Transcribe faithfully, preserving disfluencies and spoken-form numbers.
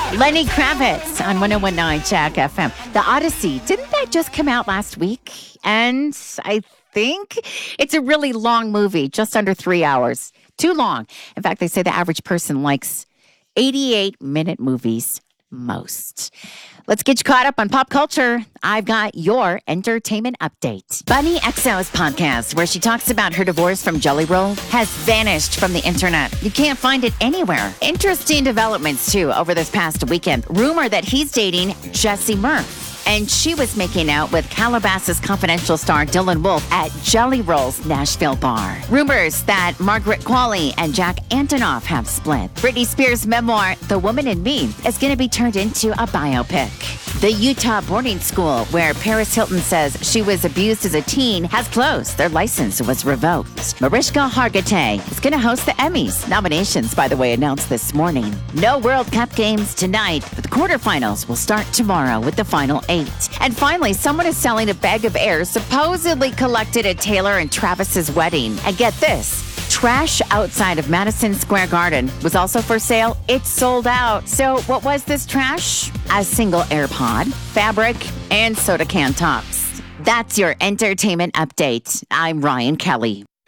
Lenny Kravitz on one oh one point nine Jack F M. The Odyssey, didn't that just come out last week? And I think it's a really long movie, just under three hours. Too long. In fact, they say the average person likes eighty-eight minute movies most. Let's get you caught up on pop culture. I've got your entertainment update. Bunny X O's podcast, where she talks about her divorce from Jelly Roll, has vanished from the internet. You can't find it anywhere. Interesting developments, too, over this past weekend. Rumor that he's dating Jessie Murph. And she was making out with Calabasas Confidential star Dylan Wolf at Jelly Roll's Nashville bar. Rumors that Margaret Qualley and Jack Antonoff have split. Britney Spears' memoir, The Woman in Me, is going to be turned into a biopic. The Utah boarding school, where Paris Hilton says she was abused as a teen, has closed. Their license was revoked. Mariska Hargitay is going to host the Emmys. Nominations, by the way, announced this morning. No World Cup games tonight, but the quarterfinals will start tomorrow with the final eight. And finally, someone is selling a bag of air supposedly collected at Taylor and Travis's wedding. And get this. Trash outside of Madison Square Garden was also for sale. It's sold out. So what was this trash? A single AirPod, fabric, and soda can tops. That's your entertainment update. I'm Ryan Kelly.